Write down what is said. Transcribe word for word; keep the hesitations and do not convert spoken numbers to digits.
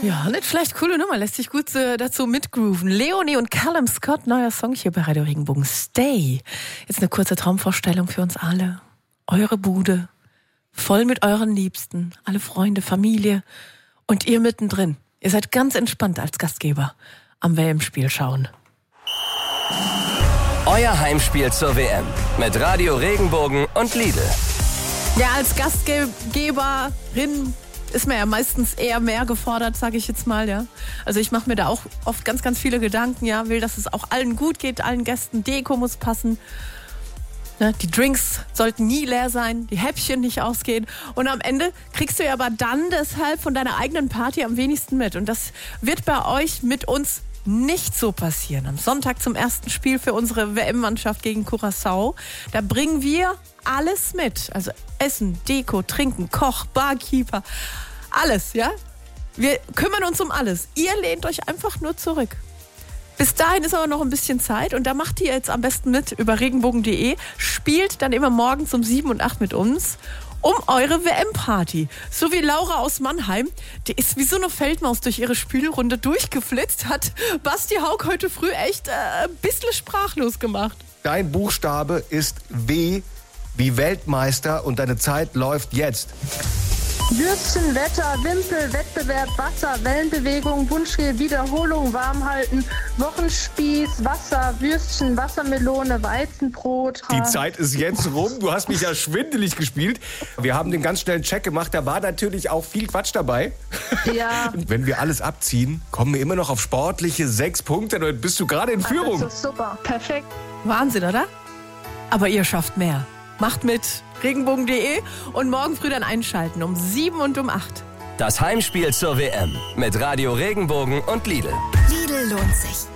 Ja, nicht schlecht, coole Nummer, lässt sich gut äh, dazu mitgrooven. Leonie und Callum Scott, neuer Song hier bei Radio Regenbogen, Stay. Jetzt eine kurze Traumvorstellung für uns alle. Eure Bude, voll mit euren Liebsten, alle Freunde, Familie und ihr mittendrin. Ihr seid ganz entspannt als Gastgeber am W M-Spiel schauen. Euer Heimspiel zur W M mit Radio Regenbogen und Lidl. Ja, als Gastgeberin ist man ja meistens eher mehr gefordert, sage ich jetzt mal, ja. Also ich mache mir da auch oft ganz, ganz viele Gedanken, ja, will, dass es auch allen gut geht, allen Gästen, Deko muss passen. Ne, die Drinks sollten nie leer sein, die Häppchen nicht ausgehen. Und am Ende kriegst du ja aber dann deshalb von deiner eigenen Party am wenigsten mit. Und das wird bei euch mit uns nicht so passieren. Am Sonntag zum ersten Spiel für unsere W M-Mannschaft gegen Curaçao. Da bringen wir alles mit. Also Essen, Deko, Trinken, Koch, Barkeeper. Alles, ja? Wir kümmern uns um alles. Ihr lehnt euch einfach nur zurück. Bis dahin ist aber noch ein bisschen Zeit und da macht ihr jetzt am besten mit über regenbogen punkt de. Spielt dann immer morgens um sieben und acht mit uns um eure W M-Party. So wie Laura aus Mannheim, die ist wie so eine Feldmaus durch ihre Spielrunde durchgeflitzt, hat Basti Haug heute früh echt äh, ein bisschen sprachlos gemacht. Dein Buchstabe ist W wie Weltmeister und deine Zeit läuft jetzt. Würstchen, Wetter, Wimpel, Wettbewerb, Wasser, Wellenbewegung, Wunschrede, Wiederholung, Warmhalten, Wochenspieß, Wasser, Würstchen, Wassermelone, Weizenbrot. Die Zeit ist jetzt rum. Du hast mich ja schwindelig gespielt. Wir haben den ganz schnellen Check gemacht. Da war natürlich auch viel Quatsch dabei. Ja. Und wenn wir alles abziehen, kommen wir immer noch auf sportliche sechs Punkte. Dann bist du gerade in Führung. Das ist super, perfekt. Wahnsinn, oder? Aber ihr schafft mehr. Macht mit regenbogen punkt de und morgen früh dann einschalten um sieben und um acht. Das Heimspiel zur W M mit Radio Regenbogen und Lidl. Lidl lohnt sich.